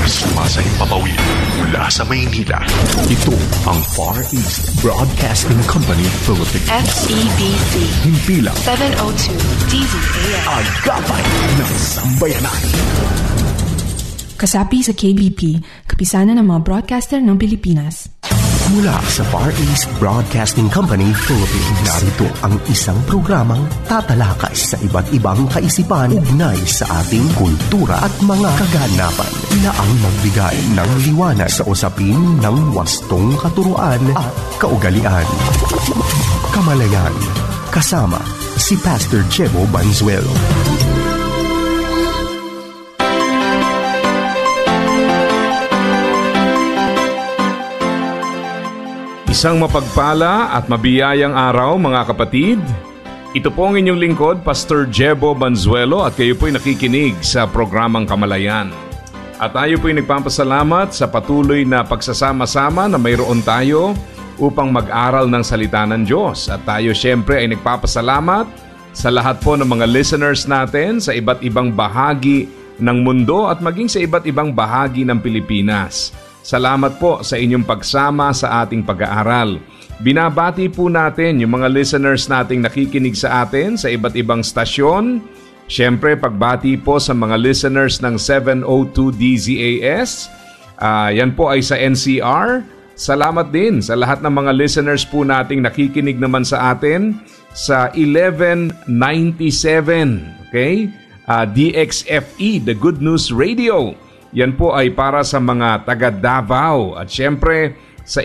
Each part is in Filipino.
Sumasahimpapawid mula sa Maynila. Ito ang Far East Broadcasting Company Philippines. FEBC. Himpilang 702 DZAM. Agapay ng Sambayanan. Kasapi sa KBP, kapisanan ng mga broadcaster ng Pilipinas. Mula sa Far East Broadcasting Company Philippines, narito ang isang programang tatalakay sa iba't ibang kaisipan ugnay sa ating kultura at mga kaganapan na ang magbigay ng liwanag sa usapin ng wastong katuruan at kaugalian. Kamalayan, kasama si Pastor Jebo Banzuelo. Isang mapagpala at mabiyayang araw mga kapatid. Ito po ang inyong lingkod, Pastor Jebo Banzuelo, at kayo po'y nakikinig sa programang Kamalayan. At tayo po'y nagpapasalamat sa patuloy na pagsasama-sama na mayroon tayo upang mag-aral ng salita ng Diyos. At tayo syempre ay nagpapasalamat sa lahat po ng mga listeners natin sa iba't ibang bahagi ng mundo at maging sa iba't ibang bahagi ng Pilipinas. Salamat po sa inyong pagsama sa ating pag-aaral. Binabati po natin yung mga listeners nating nakikinig sa atin sa iba't ibang stasyon. Siyempre, pagbati po sa mga listeners ng 702 DZAS. Yan po ay sa NCR. Salamat din sa lahat ng mga listeners po nating nakikinig naman sa atin sa 1197. Okay? DXFE, The Good News Radio. Yan po ay para sa mga taga Davao. At syempre sa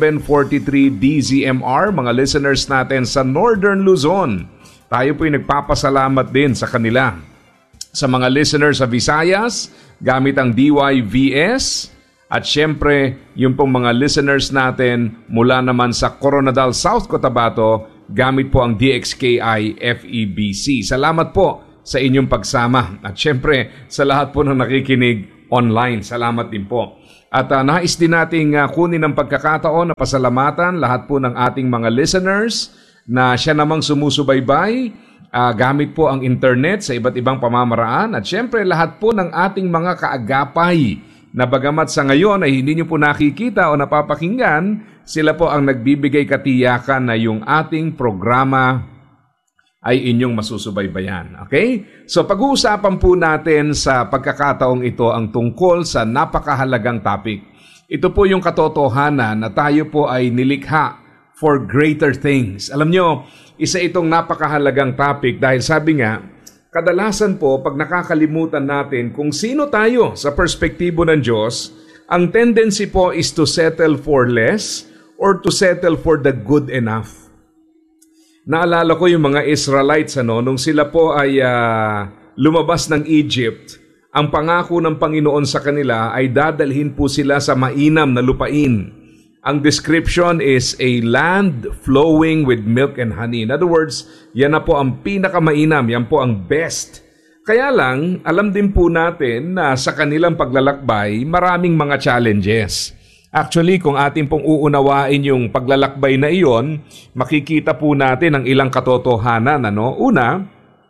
1143 DZMR, mga listeners natin sa Northern Luzon. Tayo po'y nagpapasalamat din sa kanila. Sa mga listeners sa Visayas, gamit ang DYVS. At syempre, yung pong mga listeners natin mula naman sa Coronadal, South Cotabato, gamit po ang DXKI FEBC. Salamat po sa inyong pagsama. At syempre, sa lahat po ng nakikinig online. Salamat din po. At nais din nating kunin ang pagkakataon na pasalamatan lahat po ng ating mga listeners na siya namang sumusubaybay gamit po ang internet sa iba't ibang pamamaraan. At syempre lahat po ng ating mga kaagapay na bagamat sa ngayon ay hindi nyo po nakikita o napapakinggan, sila po ang nagbibigay katiyakan na yung ating programa ay inyong masusubaybayan. Okay? So pag-uusapan po natin sa pagkakataong ito ang tungkol sa napakahalagang topic. Ito po yung katotohanan na tayo po ay nilikha for greater things. Alam nyo, isa itong napakahalagang topic dahil sabi nga, kadalasan po pag nakakalimutan natin kung sino tayo sa perspektibo ng Diyos, ang tendency po is to settle for less or to settle for the good enough. Naalala ko yung mga Israelites nung sila po ay lumabas ng Egypt, ang pangako ng Panginoon sa kanila ay dadalhin po sila sa mainam na lupain. Ang description is a land flowing with milk and honey. In other words, yan na po ang pinakamainam, yan po ang best. Kaya lang, alam din po natin na sa kanilang paglalakbay, maraming mga challenges. Actually, kung ating pong uunawain yung paglalakbay na iyon, makikita po natin ang ilang katotohanan. Una,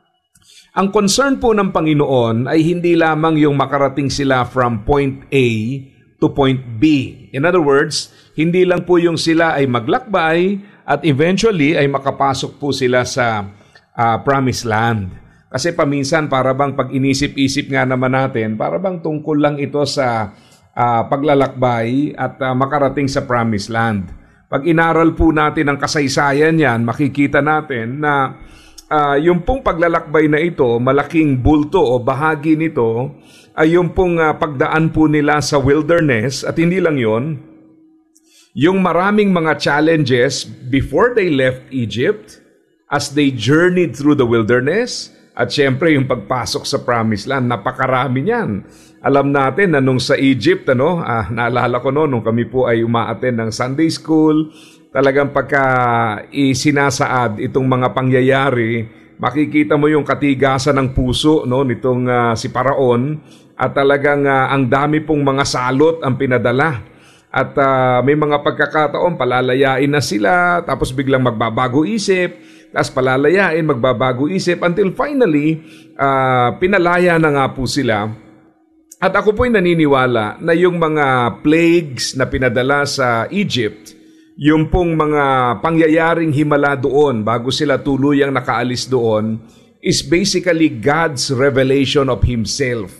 ang concern po ng Panginoon ay hindi lamang yung makarating sila from point A to point B. In other words, hindi lang po yung sila ay maglakbay at eventually ay makapasok po sila sa promised land. Kasi paminsan para bang pag inisip-isip nga naman natin, para bang tungkol lang ito sa paglalakbay at makarating sa promised land. Pag inaral po natin ang kasaysayan yan, makikita natin na yung pong paglalakbay na ito, malaking bulto o bahagi nito ay yung pong pagdaan po nila sa wilderness at hindi lang yon, yung maraming mga challenges before they left Egypt, as they journeyed through the wilderness, at syempre yung pagpasok sa promised land, napakarami niyan. Alam natin na nung sa Egypt, naalala ko nung kami po ay umaattend ng Sunday school, talagang pagka isinasaad itong mga pangyayari, makikita mo yung katigasan ng puso nitong si Paraon at talagang ang dami pong mga salot ang pinadala. At may mga pagkakataon, palalayain na sila, tapos biglang magbabago isip, tapos palalayain, magbabago isip, until finally, pinalaya na nga po sila. At ako po'y naniniwala na yung mga plagues na pinadala sa Egypt, yung pong mga pangyayaring himala doon bago sila tuluyang nakaalis doon, is basically God's revelation of Himself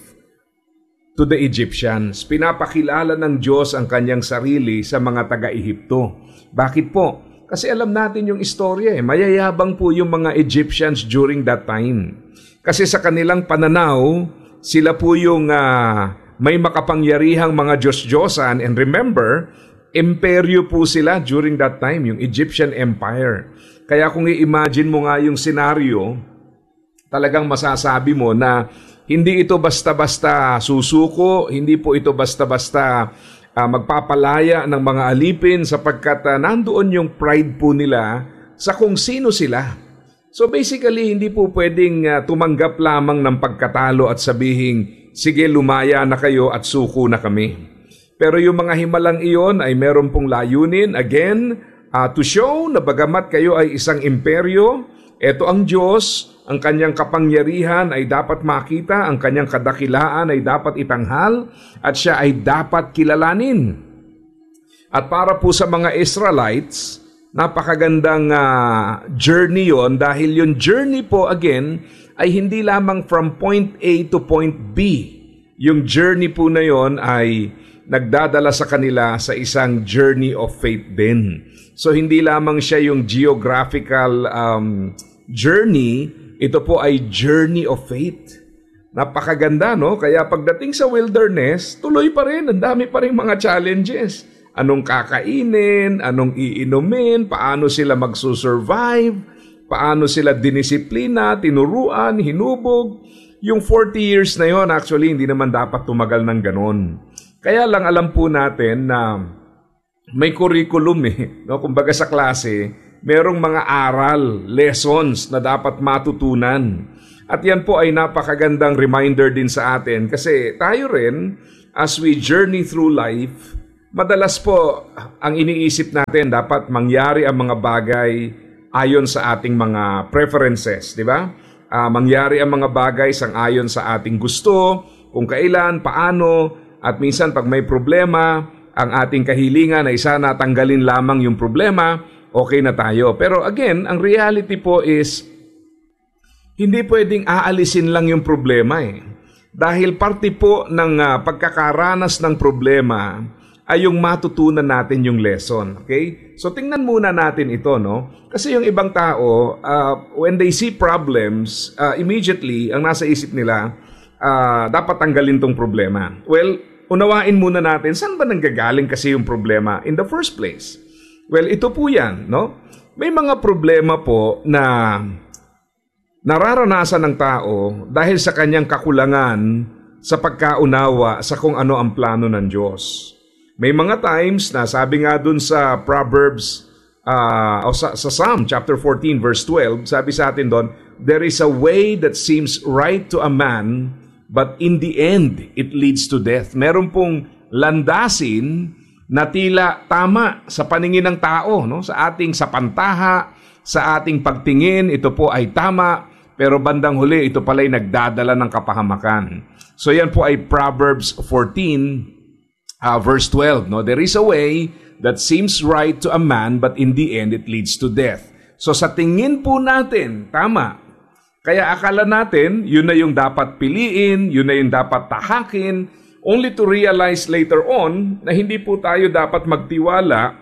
to the Egyptians. Pinapakilala ng Diyos ang kanyang sarili sa mga taga-Ehipto. Bakit po? Kasi alam natin yung istorya Mayayabang po yung mga Egyptians during that time. Kasi sa kanilang pananaw, sila po yung may makapangyarihang mga Diyos-Diyosan. And remember, imperyo po sila during that time, yung Egyptian Empire. Kaya kung i-imagine mo nga yung senaryo, talagang masasabi mo na hindi ito basta-basta susuko, hindi po ito basta-basta magpapalaya ng mga alipin sapagkat nandoon yung pride po nila sa kung sino sila. So basically, hindi po pwedeng tumanggap lamang ng pagkatalo at sabihin, sige lumaya na kayo at suko na kami. Pero yung mga himalang iyon ay meron pong layunin, again, to show na bagamat kayo ay isang imperyo, eto ang Diyos, ang kanyang kapangyarihan ay dapat makita, ang kanyang kadakilaan ay dapat itanghal, at siya ay dapat kilalanin. At para po sa mga Israelites, napakagandang journey yon dahil yung journey po again ay hindi lamang from point A to point B. Yung journey po na yon ay nagdadala sa kanila sa isang journey of faith din. So hindi lamang siya yung geographical journey, ito po ay journey of faith. Napakaganda, no? Kaya pagdating sa wilderness, tuloy pa rin, ang dami pa rin mga challenges. Anong kakainin, anong iinumin, paano sila magsusurvive, paano sila dinisiplina, tinuruan, hinubog. Yung 40 years na yon, actually, hindi naman dapat tumagal ng ganon. Kaya lang alam po natin na may curriculum no? Kumbaga sa klase, merong mga aral, lessons na dapat matutunan. At yan po ay napakagandang reminder din sa atin kasi tayo rin, as we journey through life, madalas po, ang iniisip natin, dapat mangyari ang mga bagay ayon sa ating mga preferences, di ba? Mangyari ang mga bagay sang-ayon sa ating gusto, kung kailan, paano, at minsan pag may problema, ang ating kahilingan ay sana tanggalin lamang yung problema, okay na tayo. Pero again, ang reality po is, hindi pwedeng aalisin lang yung problema Dahil parte po ng pagkakaranas ng problema, ay yung matutunan natin yung lesson. Okay? So tingnan muna natin ito, no? Kasi yung ibang tao, when they see problems, immediately, ang nasa isip nila, dapat tanggalin tong problema. Well, unawain muna natin, saan ba nanggagaling kasi yung problema in the first place? Well, ito po yan, no? May mga problema po na nararanasan ng tao dahil sa kanyang kakulangan sa pagkaunawa sa kung ano ang plano ng Diyos. May mga times na sabi nga dun sa Proverbs, sa Psalm chapter 14 verse 12, sabi sa atin doon, there is a way that seems right to a man, but in the end, it leads to death. Meron pong landasin na tila tama sa paningin ng tao, no? Sa ating sapantaha, sa ating pagtingin, ito po ay tama, pero bandang huli, ito pala'y nagdadala ng kapahamakan. So yan po ay Proverbs 14, verse 12, no? There is a way that seems right to a man, but in the end, it leads to death. So sa tingin po natin, tama. Kaya akala natin, yun na yung dapat piliin, yun na yung dapat tahakin, only to realize later on na hindi po tayo dapat magtiwala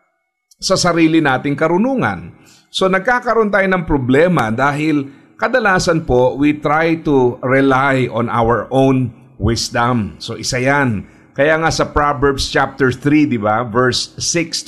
sa sarili nating karunungan. So nagkakaroon tayo ng problema dahil kadalasan po, we try to rely on our own wisdom. So isa yan. Kaya nga sa Proverbs chapter 3, di ba, verse 6 to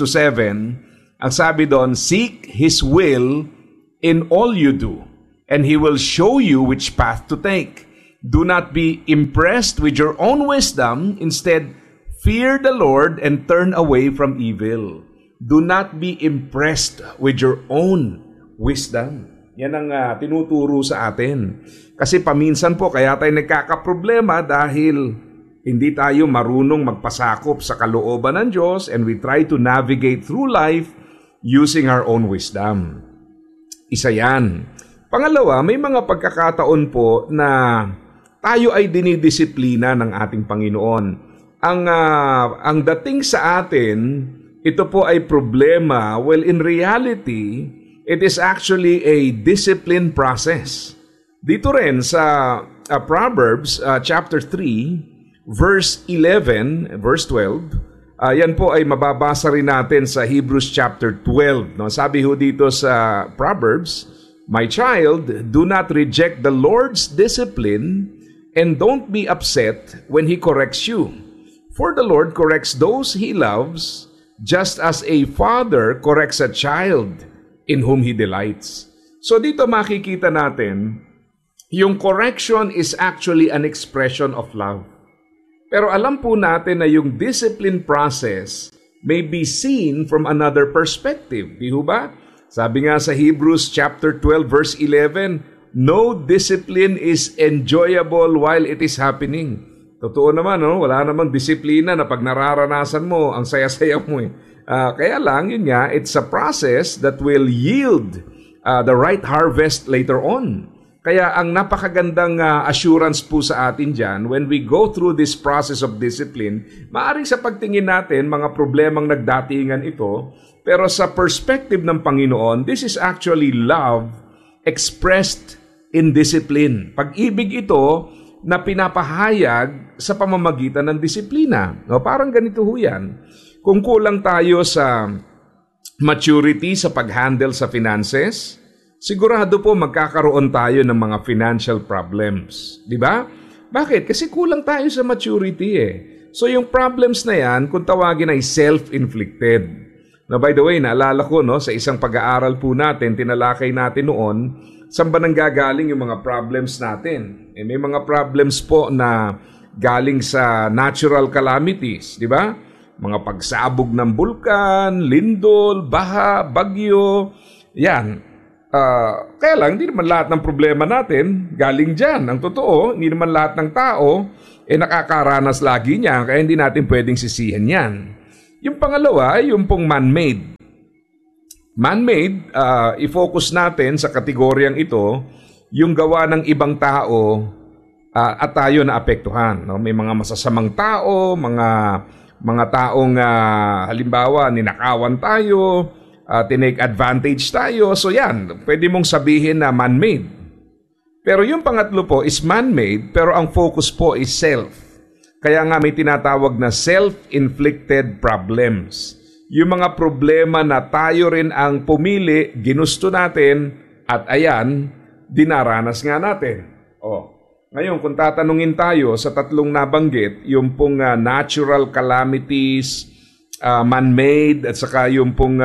7, ang sabi doon, seek His will in all you do, and He will show you which path to take. Do not be impressed with your own wisdom. Instead, fear the Lord and turn away from evil. Do not be impressed with your own wisdom. Yan ang tinuturo sa atin. Kasi paminsan po, kaya tayo nagkakaproblema dahil hindi tayo marunong magpasakop sa kalooban ng Diyos and we try to navigate through life using our own wisdom. Isa yan. Pangalawa, may mga pagkakataon po na tayo ay dinidisiplina ng ating Panginoon. Ang dating sa atin, ito po ay problema. Well, in reality, it is actually a discipline process. Dito rin sa Proverbs chapter 3, verse 11, verse 12, yan po ay mababasa rin natin sa Hebrews chapter 12. No? Sabi ho dito sa Proverbs, "My child, do not reject the Lord's discipline and don't be upset when He corrects you. For the Lord corrects those He loves, just as a father corrects a child in whom He delights." So dito makikita natin, yung correction is actually an expression of love. Pero alam po natin na yung discipline process may be seen from another perspective. Di ba? Sabi nga sa Hebrews chapter 12 verse 11, "No discipline is enjoyable while it is happening." Totoo naman, no? Wala namang disiplina na pag nararanasan mo, ang saya-saya mo eh. Kaya lang, yun nga, it's a process that will yield the right harvest later on. Kaya ang napakagandang assurance po sa atin dyan, when we go through this process of discipline, maaaring sa pagtingin natin, mga problemang nagdatingan ito, pero sa perspective ng Panginoon, this is actually love expressed in discipline. Pag-ibig ito na pinapahayag sa pamamagitan ng disiplina. No, parang ganito ho yan. Kung kulang tayo sa maturity sa pag-handle sa finances, sigurado po magkakaroon tayo ng mga financial problems. Di ba? Bakit? Kasi kulang tayo sa maturity eh. So yung problems na yan, kung tawagin ay self-inflicted. Now by the way, naalala ko no, sa isang pag-aaral po natin, tinalakay natin noon, saan ba nanggagaling yung mga problems natin? May mga problems po na galing sa natural calamities, di ba? Mga pagsabog ng bulkan, lindol, baha, bagyo, yan. Kaya lang, hindi naman lahat ng problema natin galing dyan. Ang totoo, hindi naman lahat ng tao nakakaranas lagi niya, kaya hindi natin pwedeng sisihan yan. Yung pangalawa, yung pong man-made. Man-made, i-focus natin sa kategoryang ito, yung gawa ng ibang tao at tayo na apektuhan. No? May mga masasamang tao, mga taong halimbawa, ninakawan tayo, tinake advantage tayo. So yan, pwede mong sabihin na man-made. Pero yung pangatlo po is man-made, pero ang focus po is self. Kaya nga may tinatawag na self-inflicted problems. Yung mga problema na tayo rin ang pumili, ginusto natin, at ayan, dinaranas nga natin. Ngayon, kung tatanungin tayo sa tatlong nabanggit, yung pong natural calamities, man-made, at saka yung pong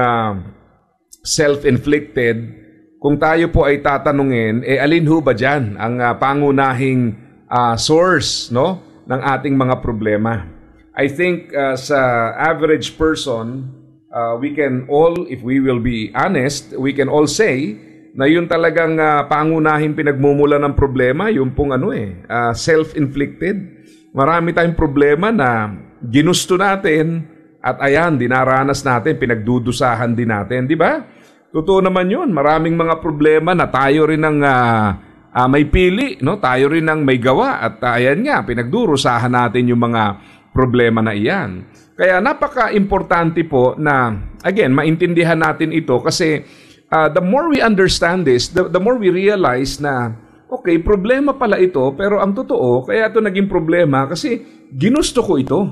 self-inflicted, kung tayo po ay tatanungin, alin ho ba dyan ang pangunahing source no, ng ating mga problema? I think sa average person, we can all, if we will be honest, we can all say na yun talagang pangunahing pinagmumula ng problema, yung pong self-inflicted. Marami tayong problema na ginusto natin, at ayan, dinaranas natin, pinagdudusahan din natin, di ba? Totoo naman yun. Maraming mga problema na tayo rin ang may pili, no? Tayo rin ang may gawa. At ayan nga, pinagdurusahan natin yung mga problema na iyan. Kaya napaka-importante po na, again, maintindihan natin ito kasi the more we understand this, the more we realize na, okay, problema pala ito, pero ang totoo, kaya ito naging problema kasi ginusto ko ito.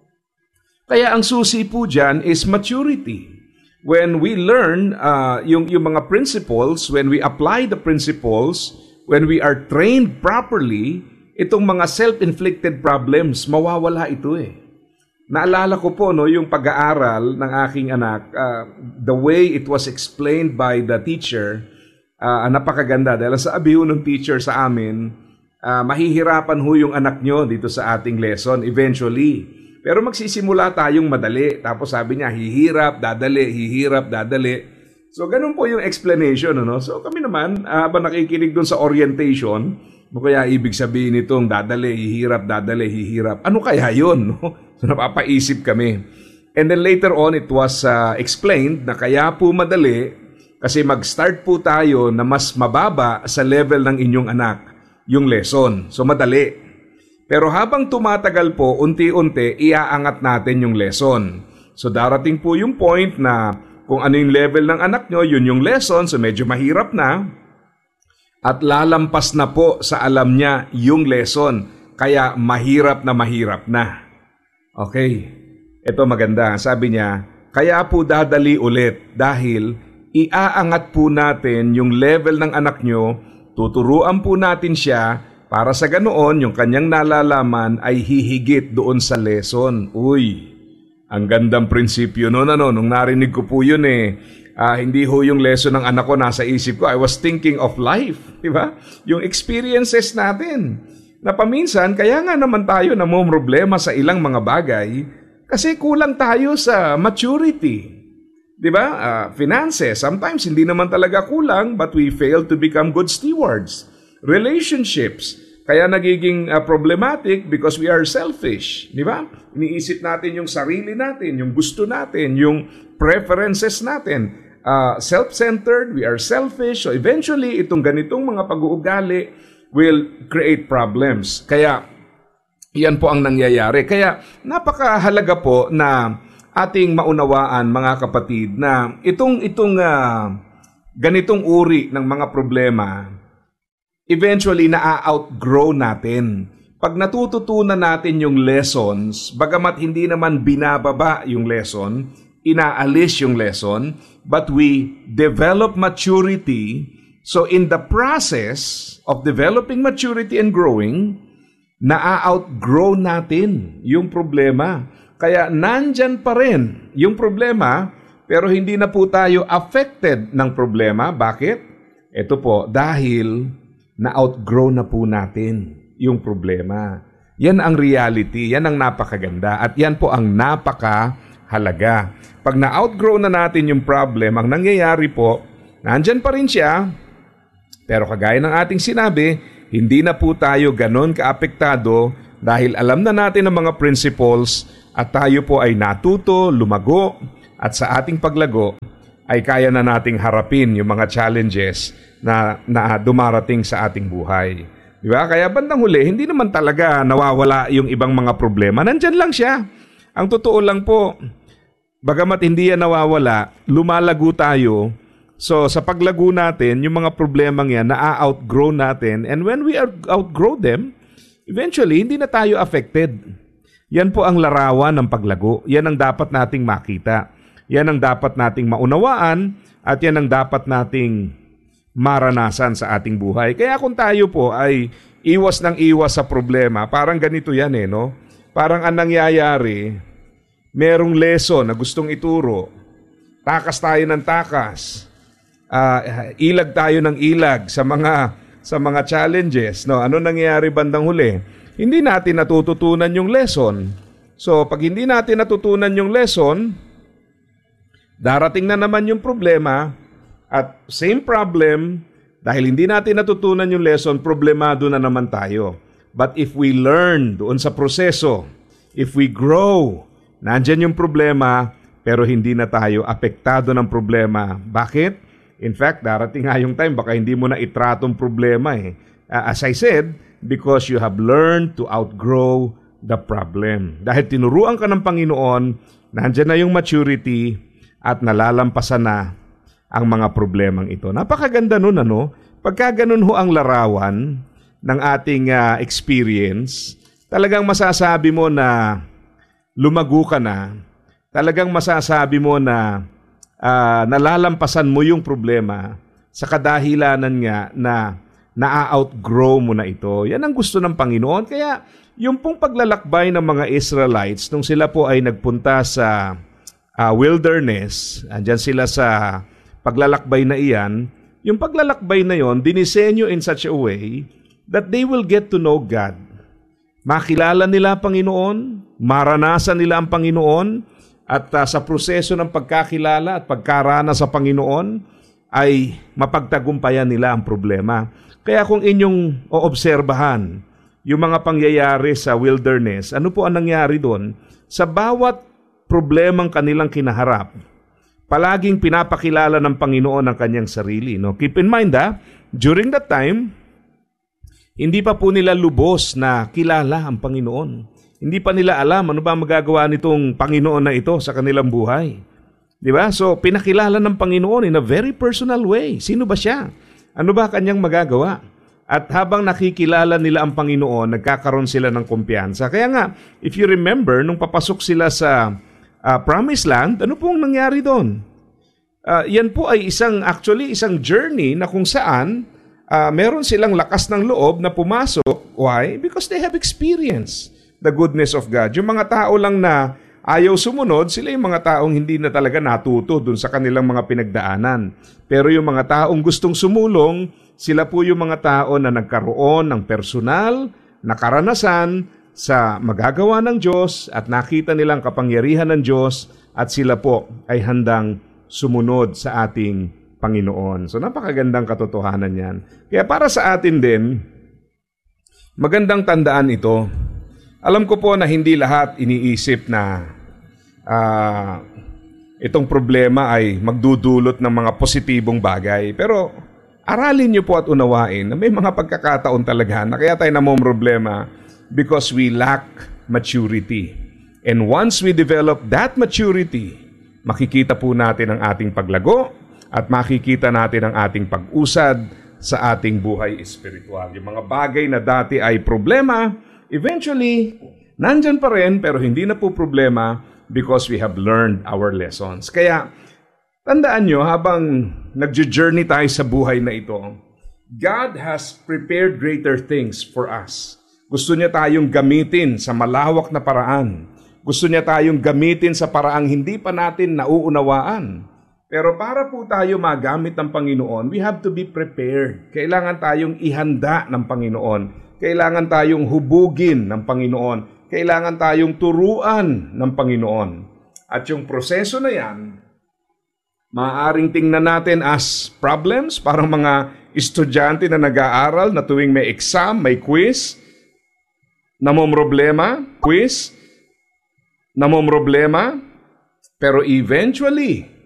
Kaya ang susi po dyan is maturity. When we learn yung mga principles, when we apply the principles, when we are trained properly, itong mga self-inflicted problems, mawawala ito eh. Naalala ko po no, yung pag-aaral ng aking anak, the way it was explained by the teacher, napakaganda. Dahil sa abiho ng teacher sa amin, mahihirapan ho yung anak nyo dito sa ating lesson eventually. Pero magsisimula tayong madali. Tapos sabi niya, hihirap, dadali. So, ganun po yung explanation. No? So, kami naman, habang nakikinig dun sa orientation, kaya ibig sabihin nitong dadali, hihirap. Ano kaya yun? No? So, napapaisip kami. And then later on, it was explained na kaya po madali kasi mag-start po tayo na mas mababa sa level ng inyong anak. yung lesson. So madali. Pero habang tumatagal po, unti-unti, iaangat natin yung lesson. So darating po yung point na kung ano yung level ng anak nyo, yun yung lesson, so medyo mahirap na. At lalampas na po sa alam niya yung lesson. Kaya mahirap na. Okay. Ito maganda. Sabi niya, kaya po dadali ulit dahil iaangat po natin yung level ng anak nyo, tuturuan po natin siya para sa ganoon yung kanyang nalalaman ay hihigit doon sa lesson. Uy, ang gandang prinsipyo nung narinig ko po yun hindi ho yung lesson ng anak ko nasa isip ko. I was thinking of life, di ba? Yung experiences natin. Na paminsan, kaya nga naman tayo namumroblema sa ilang mga bagay kasi kulang tayo sa maturity. Di ba? Finances, sometimes hindi naman talaga kulang but we fail to become good stewards. Relationships, kaya nagiging problematic because we are selfish. Di ba? Iniisip natin yung sarili natin, yung gusto natin, yung preferences natin. Self-centered, we are selfish. So eventually, itong ganitong mga pag-uugali will create problems. Kaya, yan po ang nangyayari. Kaya, napakahalaga po na ating maunawaan, mga kapatid, na itong ganitong uri ng mga problema, eventually na-outgrow natin. Pag natututunan natin yung lessons, bagamat hindi naman binababa yung lesson, inaalis yung lesson, but we develop maturity. So in the process of developing maturity and growing, na-outgrow natin yung problema. Kaya nandyan pa rin yung problema, pero hindi na po tayo affected ng problema. Bakit? Ito po, dahil na-outgrow na po natin yung problema. Yan ang reality, yan ang napakaganda, at yan po ang napakahalaga. Pag na-outgrow na natin yung problem, ang nangyayari po, nandyan pa rin siya, pero kagaya ng ating sinabi, hindi na po tayo ganon kaapektado dahil alam na natin ang mga principles at tayo po ay natuto, lumago, at sa ating paglago ay kaya na nating harapin yung mga challenges na dumarating sa ating buhay. Di ba? Kaya bandang huli, hindi naman talaga nawawala yung ibang mga problema. Nandyan lang siya. Ang totoo lang po, bagamat hindi yan nawawala, lumalago tayo. So sa paglago natin, yung mga problemang yan, na-outgrow natin. And when we outgrow them, eventually, hindi na tayo affected. Yan po ang larawan ng paglago. Yan ang dapat nating makita. Yan ang dapat nating maunawaan at yan ang dapat nating maranasan sa ating buhay. Kaya kung tayo po ay iwas sa problema, parang ganito yan no? Parang ang nangyayari, merong lesson na gustong ituro. Takas tayo ng takas. Ilag tayo ng ilag sa mga challenges. No? Ano nangyayari bandang huli? Hindi natin natututunan yung lesson. So, pag hindi natin natutunan yung lesson, darating na naman yung problema. At same problem, dahil hindi natin natutunan yung lesson, problemado na naman tayo. But if we learn doon sa proseso, if we grow, nandyan yung problema, pero hindi na tayo apektado ng problema. Bakit? In fact, darating nga yung time, baka hindi mo na itratong problema As I said, because you have learned to outgrow the problem. Dahil tinuruan ka ng Panginoon, nandyan na yung maturity at nalalampasan na ang mga problemang ito. Napakaganda nun, Pagka ganun ho ang larawan ng ating experience, talagang masasabi mo na lumago ka na, talagang masasabi mo na nalalampasan mo yung problema sa kadahilanan nga na na-outgrow mo na ito. Yan ang gusto ng Panginoon. Kaya yung pong paglalakbay ng mga Israelites, nung sila po ay nagpunta sa wilderness, andyan sila sa paglalakbay na iyan, yung paglalakbay na yon, dinisenyo in such a way that they will get to know God. Makilala nila ang Panginoon, maranasan nila ang Panginoon, at sa proseso ng pagkakilala at pagkarana sa Panginoon, ay mapagtagumpayan nila ang problema. Kaya kung inyong oobserbahan yung mga pangyayari sa wilderness, ano po ang nangyari doon? Sa bawat problemang kanilang kinaharap, palaging pinapakilala ng Panginoon ang kanyang sarili. No? Keep in mind, during that time, Hindi pa po nila lubos na kilala ang Panginoon. Hindi pa nila alam ano ba magagawa nitong Panginoon na ito sa kanilang buhay. Di ba? So, pinakilala ng Panginoon in a very personal way. Sino ba siya? Ano ba kanyang magagawa? At habang nakikilala nila ang Panginoon, nagkakaroon sila ng kumpiyansa. Kaya nga, if you remember, nung papasok sila sa Promised Land, ano pong nangyari doon? Yan po ay isang journey na kung saan meron silang lakas ng loob na pumasok. Why? Because they have experienced the goodness of God. Yung mga tao lang na ayaw sumunod, sila yung mga taong hindi na talaga natuto dun sa kanilang mga pinagdaanan. Pero yung mga taong gustong sumulong, sila po yung mga tao na nagkaroon ng personal na karanasan sa magagawa ng Diyos at nakita nilang kapangyarihan ng Diyos at sila po ay handang sumunod sa ating Panginoon. So napakagandang katotohanan yan. Kaya para sa atin din, magandang tandaan ito. Alam ko po na hindi lahat iniisip na itong problema ay magdudulot ng mga positibong bagay. Pero aralin niyo po at unawain na may mga pagkakataon talaga na kaya tayo namomroblema because we lack maturity. And once we develop that maturity, makikita po natin ang ating paglago at makikita natin ang ating pag-usad sa ating buhay espiritual. Yung mga bagay na dati ay problema, eventually, nandyan pa rin pero hindi na po problema because we have learned our lessons. Kaya, tandaan nyo, habang nag-journey tayo sa buhay na ito, God has prepared greater things for us. Gusto niya tayong gamitin sa malawak na paraan. Gusto niya tayong gamitin sa paraang hindi pa natin nauunawaan. Pero para po tayo magamit ng Panginoon, we have to be prepared. Kailangan tayong ihanda ng Panginoon. Kailangan tayong hubugin ng Panginoon. Kailangan tayong turuan ng Panginoon. At yung proseso na yan, maaaring tingnan natin as problems, parang mga estudyante na nag-aaral na tuwing may exam, may quiz, namomroblema, pero eventually,